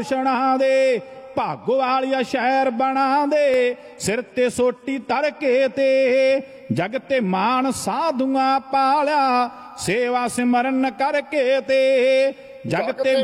ਸ਼ਣਾ ਦੇ ਭਾਗੋ ਵਾਲਿਆ ਸ਼ਹਿਰ ਬਣਾ ਦੇ ਸਿਰ ਤੇ ਸੋਟੀ ਧਰ ਕੇ ਤੇ ਜਗ ਤੇ ਮਾਨ ਸਾਧੂਆਂ ਪਾਲਿਆ ਸੇਵਾ ਸਿਮਰਨ ਕਰਕੇ ਤੇ ਜਗ ਤੇ